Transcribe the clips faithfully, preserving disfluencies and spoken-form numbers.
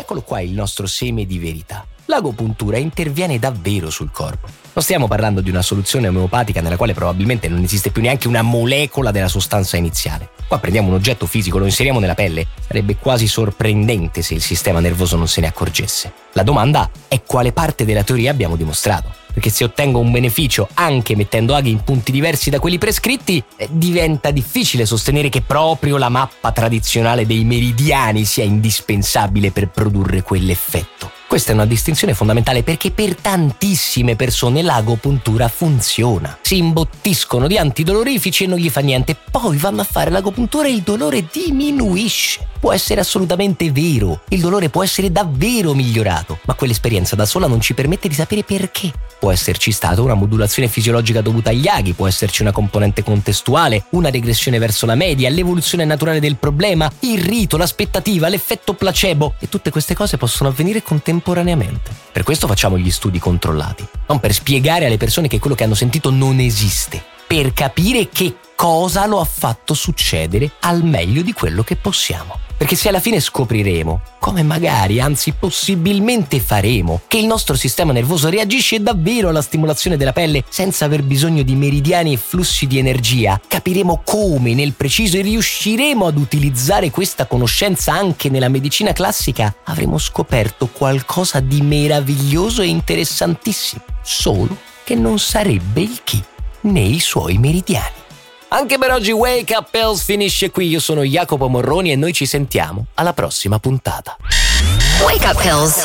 Eccolo qua il nostro seme di verità. L'agopuntura interviene davvero sul corpo. Non stiamo parlando di una soluzione omeopatica nella quale probabilmente non esiste più neanche una molecola della sostanza iniziale. Qua prendiamo un oggetto fisico, lo inseriamo nella pelle. Sarebbe quasi sorprendente se il sistema nervoso non se ne accorgesse. La domanda è quale parte della teoria abbiamo dimostrato. Perché se ottengo un beneficio anche mettendo aghi in punti diversi da quelli prescritti, eh, diventa difficile sostenere che proprio la mappa tradizionale dei meridiani sia indispensabile per produrre quell'effetto. Questa è una distinzione fondamentale perché per tantissime persone l'agopuntura funziona. Si imbottiscono di antidolorifici e non gli fa niente, poi vanno a fare l'agopuntura e il dolore diminuisce. Può essere assolutamente vero, il dolore può essere davvero migliorato, ma quell'esperienza da sola non ci permette di sapere perché. Può esserci stata una modulazione fisiologica dovuta agli aghi, può esserci una componente contestuale, una regressione verso la media, l'evoluzione naturale del problema, il rito, l'aspettativa, l'effetto placebo, e tutte queste cose possono avvenire contemporaneamente. Per questo facciamo gli studi controllati, non per spiegare alle persone che quello che hanno sentito non esiste, per capire che cosa lo ha fatto succedere al meglio di quello che possiamo. Perché se alla fine scopriremo, come magari, anzi possibilmente faremo, che il nostro sistema nervoso reagisce davvero alla stimolazione della pelle senza aver bisogno di meridiani e flussi di energia, capiremo come nel preciso e riusciremo ad utilizzare questa conoscenza anche nella medicina classica, avremo scoperto qualcosa di meraviglioso e interessantissimo, solo che non sarebbe il chi né i suoi meridiani. Anche per oggi Wake Up Pills finisce qui. Io sono Jacopo Morroni e noi ci sentiamo alla prossima puntata. Wake Up Pills.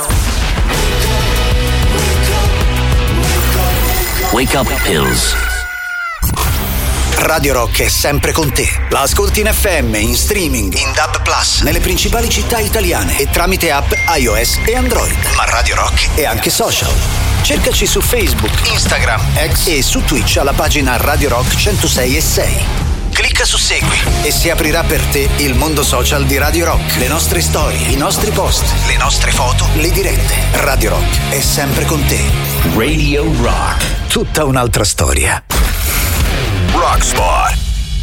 Wake Up Pills. Radio Rock è sempre con te. La ascolti in F M, in streaming, in D A B plus, nelle principali città italiane e tramite app iOS e Android. Ma Radio Rock è anche social. Cercaci su Facebook, Instagram, X e su Twitch alla pagina Radio Rock centosei e sei. Clicca su Segui e si aprirà per te il mondo social di Radio Rock. Le nostre storie, i nostri post, le nostre foto, le dirette. Radio Rock è sempre con te. Radio Rock. Tutta un'altra storia. Rockspot.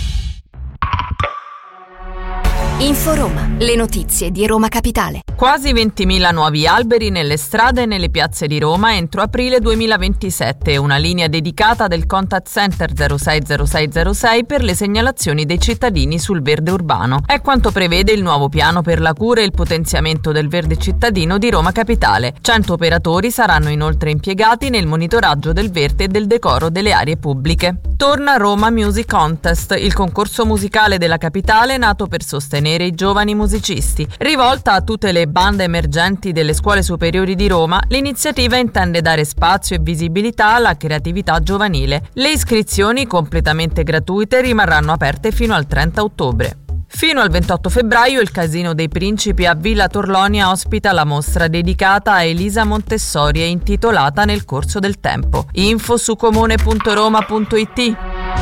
Info Roma, le notizie di Roma Capitale. Quasi ventimila nuovi alberi nelle strade e nelle piazze di Roma entro aprile duemilaventisette, una linea dedicata del Contact Center zero sei zero sei zero sei per le segnalazioni dei cittadini sul verde urbano. È quanto prevede il nuovo piano per la cura e il potenziamento del verde cittadino di Roma Capitale. cento operatori saranno inoltre impiegati nel monitoraggio del verde e del decoro delle aree pubbliche. Torna Roma Music Contest, il concorso musicale della capitale nato per sostenere i giovani musicisti. Rivolta a tutte le bande emergenti delle scuole superiori di Roma, l'iniziativa intende dare spazio e visibilità alla creatività giovanile. Le iscrizioni, completamente gratuite, rimarranno aperte fino al trenta ottobre. Fino al ventotto febbraio il Casino dei Principi a Villa Torlonia ospita la mostra dedicata a Elisa Montessori e intitolata Nel corso del tempo. Info su comune punto roma punto it.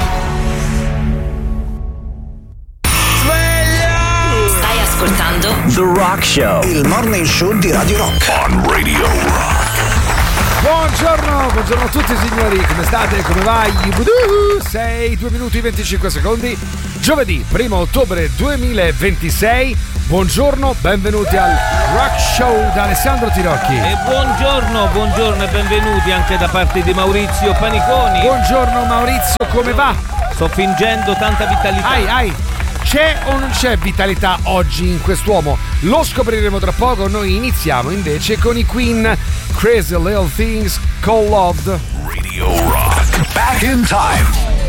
Ascoltando The Rock Show. Il morning show di Radio Rock. On Radio Rock. Buongiorno, buongiorno a tutti signori, come state? Come va? sei, due minuti e venticinque secondi. Giovedì, primo ottobre duemilaventisei. Buongiorno, benvenuti al Rock Show da Alessandro Tirocchi. E buongiorno, buongiorno e benvenuti anche da parte di Maurizio Paniconi. Buongiorno Maurizio, come va? Sto fingendo tanta vitalità. Ai, ai. C'è o non c'è vitalità oggi in quest'uomo? Lo scopriremo tra poco. Noi iniziamo invece con i Queen, Crazy Little Things Called Loved. Radio Rock. Back in time.